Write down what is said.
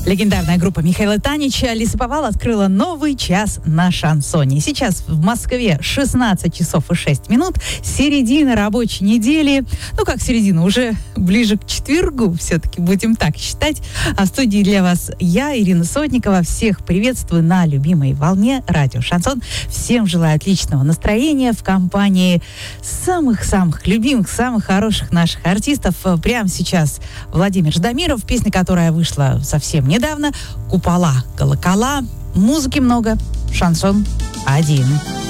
Легендарная группа Михаила Танича «Лесоповал» открыла новый час на шансоне. Сейчас в Москве 16 часов и 6 минут, середина рабочей недели. Ну, как середина, уже ближе к четвергу, все-таки будем так считать. А в студии для вас я, Ирина Сотникова. Всех приветствую на любимой волне радио «Шансон». Всем желаю отличного настроения в компании самых-самых любимых, самых хороших наших артистов. Прямо сейчас Владимир Ждамиров, песня, которая вышла совсем недавно, «Купола, колокола». Музыки много, шансон один.